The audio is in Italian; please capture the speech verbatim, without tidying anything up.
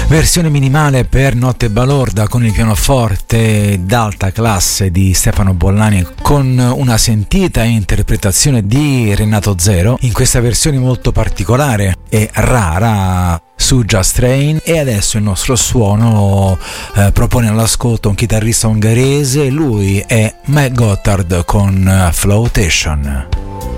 Versione minimale per Notte balorda con il pianoforte d'alta classe di Stefano Bollani, con una sentita interpretazione di Renato Zero in questa versione molto particolare e rara su Just Train. E adesso il nostro suono eh, propone all'ascolto un chitarrista ungherese, lui è Matt Gotthard con Flotation.